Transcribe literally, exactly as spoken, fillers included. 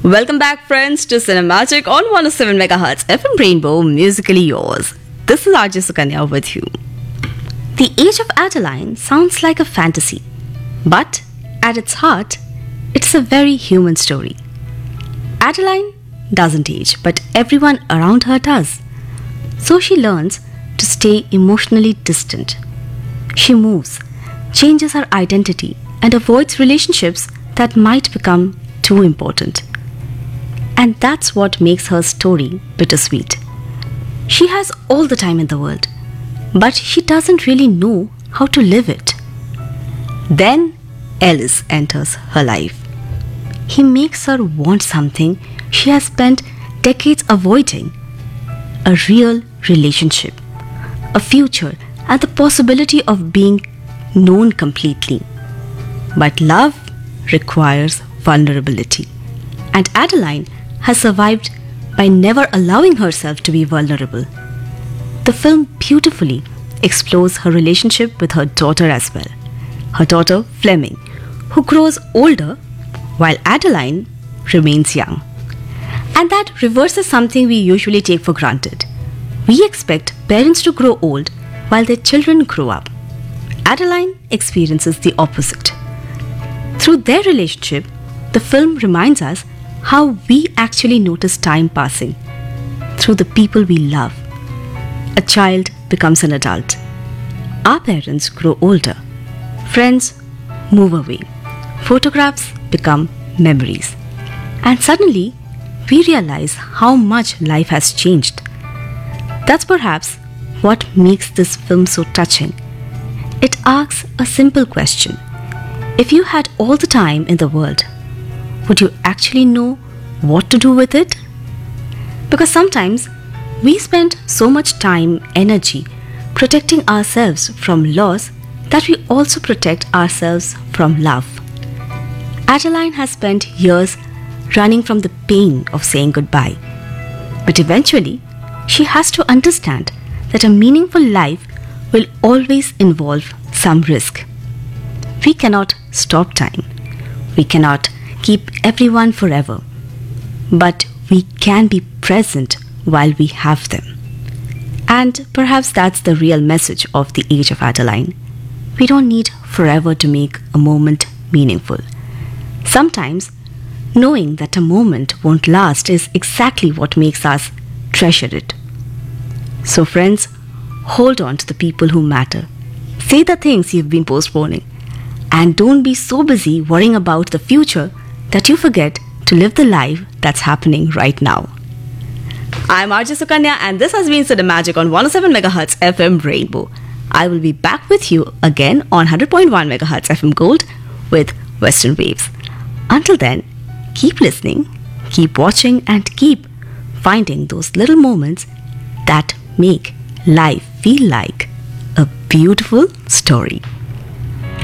Welcome back, friends, to Cinemagic on one oh seven megahertz F M Rainbow, musically yours. This is R J Sukanya with you. The Age of Adeline sounds like a fantasy, but at its heart, it's a very human story. Adeline doesn't age, but everyone around her does. So she learns to stay emotionally distant. She moves, changes her identity, and avoids relationships that might become too important. And that's what makes her story bittersweet. She has all the time in the world, but she doesn't really know how to live it. Then Ellis enters her life. He makes her want something she has spent decades avoiding: a real relationship, a future, and the possibility of being known completely. But love requires vulnerability, and Adeline has survived by never allowing herself to be vulnerable. The film beautifully explores her relationship with her daughter as well. Her daughter, Fleming, who grows older while Adeline remains young. And that reverses something we usually take for granted. We expect parents to grow old while their children grow up. Adeline experiences the opposite. Through their relationship, the film reminds us how we actually notice time passing through the people we love. A child becomes an adult. Our parents grow older. Friends move away. Photographs become memories. And suddenly, we realize how much life has changed. That's perhaps what makes this film so touching. It asks a simple question. If you had all the time in the world, would you actually know what to do with it? Because sometimes we spend so much time, energy protecting ourselves from loss that we also protect ourselves from love. Adeline has spent years running from the pain of saying goodbye. But eventually, she has to understand that a meaningful life will always involve some risk. We cannot stop time. We cannot keep everyone forever. But we can be present while we have them. And perhaps that's the real message of The Age of Adeline. We don't need forever to make a moment meaningful. Sometimes, knowing that a moment won't last is exactly what makes us treasure it. So friends, hold on to the people who matter. Say the things you've been postponing. And don't be so busy worrying about the future that you forget to live the life that's happening right now. I'm R J Sukanya, and this has been Cinemagic on one oh seven megahertz F M Rainbow. I will be back with you again on one hundred point one megahertz F M Gold with Western Waves. Until then, keep listening, keep watching, and keep finding those little moments that make life feel like a beautiful story.